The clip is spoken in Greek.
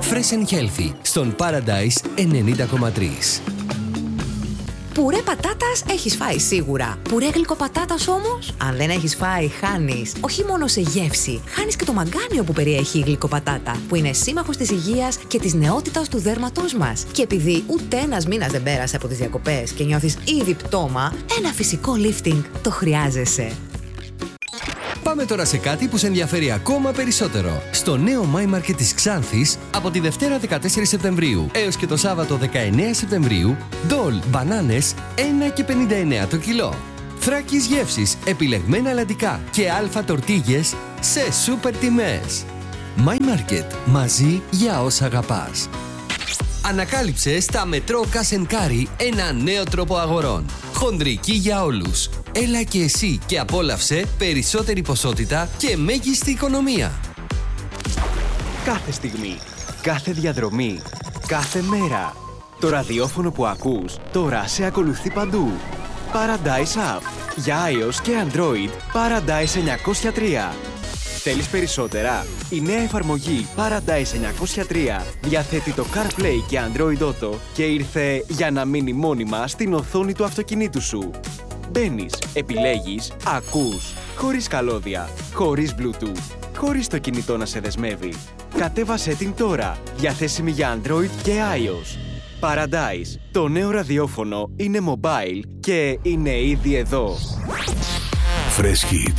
Fresh and Healthy στον Paradise 90,3. Πουρέ πατάτας έχεις φάει σίγουρα. Πουρέ γλυκοπατάτας όμως, αν δεν έχεις φάει, χάνεις. Όχι μόνο σε γεύση, χάνεις και το μαγκάνιο που περιέχει η γλυκοπατάτα, που είναι σύμμαχος της υγείας και της νεότητας του δέρματός μας. Και επειδή ούτε ένας μήνας δεν πέρασε από τις διακοπές και νιώθεις ήδη πτώμα, ένα φυσικό lifting το χρειάζεσαι. Πάμε τώρα σε κάτι που σε ενδιαφέρει ακόμα περισσότερο. Στο νέο My Market της Ξάνθης, από τη Δευτέρα 14 Σεπτεμβρίου έως και το Σάββατο 19 Σεπτεμβρίου, ντόλ μπανάνες 1,59 το κιλό. Θράκης γεύσης, επιλεγμένα αλαντικά και αλφα τορτίγες σε σούπερ τιμές. My Market, μαζί για όσα αγαπάς. Ανακάλυψε στα Μετρό Cash & Carry ένα νέο τρόπο αγορών. Χοντρική για όλους. Έλα και εσύ και απόλαυσε περισσότερη ποσότητα και μέγιστη οικονομία. Κάθε στιγμή, κάθε διαδρομή, κάθε μέρα. Το ραδιόφωνο που ακούς τώρα σε ακολουθεί παντού. Paradise App. Για iOS και Android, Paradise 903. Θέλεις περισσότερα? Η νέα εφαρμογή Paradise 903 διαθέτει το CarPlay και Android Auto και ήρθε για να μείνει μόνιμα στην οθόνη του αυτοκινήτου σου. Μπαίνεις, επιλέγεις, ακούς, χωρίς καλώδια, χωρίς Bluetooth, χωρίς το κινητό να σε δεσμεύει. Κατέβασέ την τώρα, διαθέσιμη για Android και iOS. Paradise, το νέο ραδιόφωνο είναι mobile και είναι ήδη εδώ. Fresh Hits.